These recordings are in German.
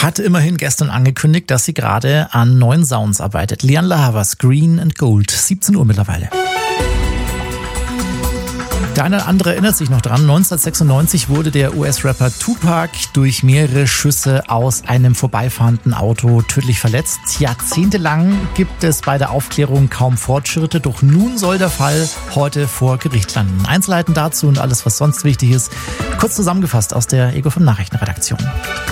hat immerhin gestern angekündigt, dass sie gerade an neuen Sounds arbeitet. Lianne La Havas, Green and Gold, 17 Uhr mittlerweile. Der eine oder andere erinnert sich noch dran, 1996 wurde der US-Rapper Tupac durch mehrere Schüsse aus einem vorbeifahrenden Auto tödlich verletzt. Jahrzehntelang gibt es bei der Aufklärung kaum Fortschritte, doch nun soll der Fall heute vor Gericht landen. Einzelheiten dazu und alles, was sonst wichtig ist, kurz zusammengefasst aus der Ego FM Nachrichtenredaktion.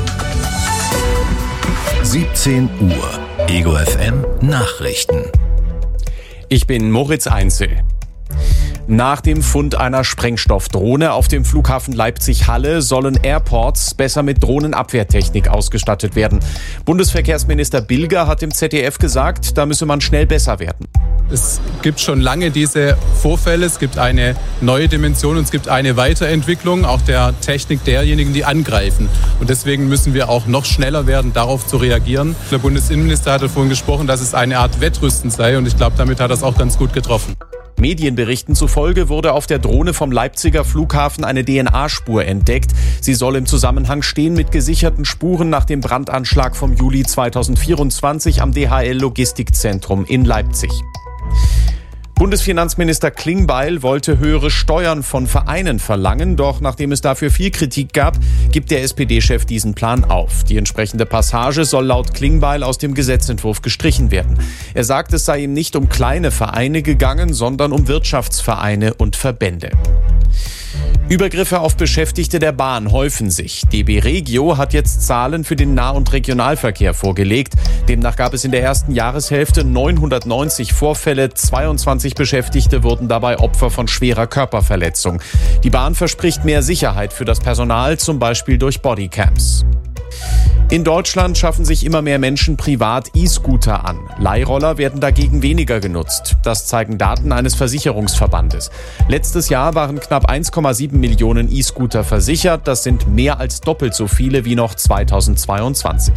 17 Uhr, Ego FM Nachrichten. Ich bin Moritz Einzel. Nach dem Fund einer Sprengstoffdrohne auf dem Flughafen Leipzig-Halle sollen Airports besser mit Drohnenabwehrtechnik ausgestattet werden. Bundesverkehrsminister Bilger hat im ZDF gesagt, da müsse man schnell besser werden. Es gibt schon lange diese Vorfälle, es gibt eine neue Dimension und es gibt eine Weiterentwicklung auch der Technik derjenigen, die angreifen. Und deswegen müssen wir auch noch schneller werden, darauf zu reagieren. Der Bundesinnenminister hatte vorhin gesprochen, dass es eine Art Wettrüsten sei und ich glaube, damit hat er es auch ganz gut getroffen. Medienberichten zufolge wurde auf der Drohne vom Leipziger Flughafen eine DNA-Spur entdeckt. Sie soll im Zusammenhang stehen mit gesicherten Spuren nach dem Brandanschlag vom Juli 2024 am DHL-Logistikzentrum in Leipzig. Bundesfinanzminister Klingbeil wollte höhere Steuern von Vereinen verlangen, doch nachdem es dafür viel Kritik gab, gibt der SPD-Chef diesen Plan auf. Die entsprechende Passage soll laut Klingbeil aus dem Gesetzentwurf gestrichen werden. Er sagt, es sei ihm nicht um kleine Vereine gegangen, sondern um Wirtschaftsvereine und Verbände. Übergriffe auf Beschäftigte der Bahn häufen sich. DB Regio hat jetzt Zahlen für den Nah- und Regionalverkehr vorgelegt. Demnach gab es in der ersten Jahreshälfte 990 Vorfälle. 22 Beschäftigte wurden dabei Opfer von schwerer Körperverletzung. Die Bahn verspricht mehr Sicherheit für das Personal, zum Beispiel durch Bodycams. In Deutschland schaffen sich immer mehr Menschen privat E-Scooter an. Leihroller werden dagegen weniger genutzt. Das zeigen Daten eines Versicherungsverbandes. Letztes Jahr waren knapp 1,7 Millionen E-Scooter versichert. Das sind mehr als doppelt so viele wie noch 2022.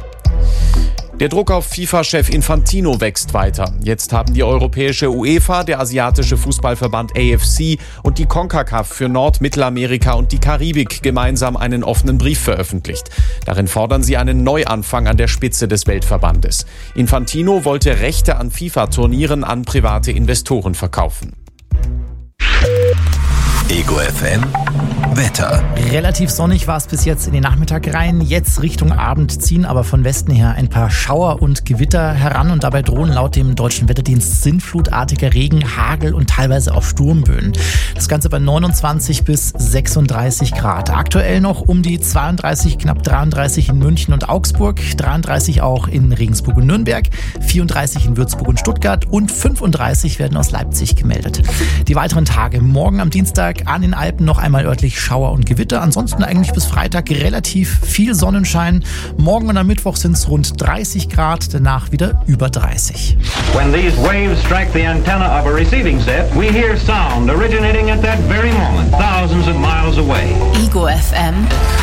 Der Druck auf FIFA-Chef Infantino wächst weiter. Jetzt haben die europäische UEFA, der asiatische Fußballverband AFC und die CONCACAF für Nord-, Mittelamerika und die Karibik gemeinsam einen offenen Brief veröffentlicht. Darin fordern sie einen Neuanfang an der Spitze des Weltverbandes. Infantino wollte Rechte an FIFA-Turnieren an private Investoren verkaufen. Ego FM Wetter. Relativ sonnig war es bis jetzt in den Nachmittag rein. Jetzt Richtung Abend ziehen aber von Westen her ein paar Schauer und Gewitter heran und dabei drohen laut dem Deutschen Wetterdienst sinnflutartiger Regen, Hagel und teilweise auch Sturmböen. Das Ganze bei 29 bis 36 Grad. Aktuell noch um die 32, knapp 33 in München und Augsburg, 33 auch in Regensburg und Nürnberg, 34 in Würzburg und Stuttgart und 35 werden aus Leipzig gemeldet. Die weiteren Tage: morgen am Dienstag an den Alpen noch einmal örtlich Schauer und Gewitter. Ansonsten eigentlich bis Freitag relativ viel Sonnenschein. Morgen und am Mittwoch sind es rund 30 Grad, danach wieder über 30. When these waves strike the antenna of a receiving set, we hear sound originating at that very moment, thousands of miles away. Ego FM.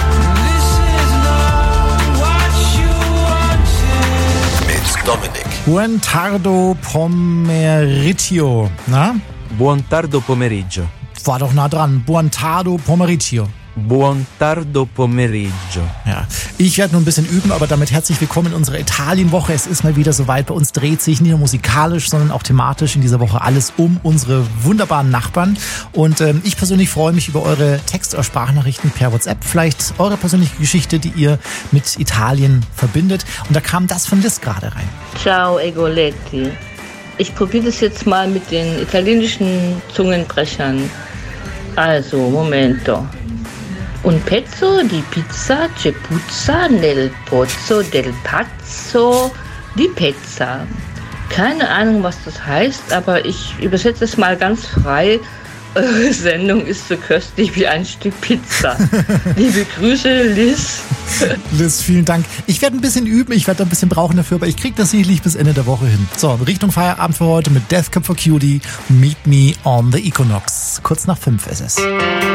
Mit Dominik. Buon tardo pomeriggio. Na? Buon tardo pomeriggio. War doch nah dran. Buon tardo pomeriggio. Buon tardo pomeriggio. Ja, ich werde nur ein bisschen üben, aber damit herzlich willkommen in unserer Italienwoche. Es ist mal wieder soweit. Bei uns dreht sich nicht nur musikalisch, sondern auch thematisch in dieser Woche alles um unsere wunderbaren Nachbarn. Und ich persönlich freue mich über eure Text- oder Sprachnachrichten per WhatsApp. Vielleicht eure persönliche Geschichte, die ihr mit Italien verbindet. Und da kam das von Liz gerade rein. Ciao, Egoletti. Ich probiere das jetzt mal mit den italienischen Zungenbrechern. Also, Momento. Un pezzo di pizza c'è puzza nel pozzo del pazzo di pezza. Keine Ahnung, was das heißt, aber ich übersetze es mal ganz frei. Eure Sendung ist so köstlich wie ein Stück Pizza. Liebe Grüße, Liz. Liz, vielen Dank. Ich werde ein bisschen üben, ich werde ein bisschen brauchen dafür, aber ich kriege das sicherlich bis Ende der Woche hin. So, Richtung Feierabend für heute mit Death Cab for Cutie. Meet me on the Equinox. Kurz nach 5 ist es.